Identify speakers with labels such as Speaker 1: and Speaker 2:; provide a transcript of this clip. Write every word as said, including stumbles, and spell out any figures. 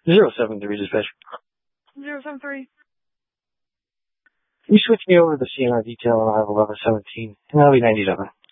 Speaker 1: Zero seven three dispatch.
Speaker 2: Zero seven three.
Speaker 1: You switch me over to the C N R detail and I'll have eleven seventeen, and that'll be ninety-seven.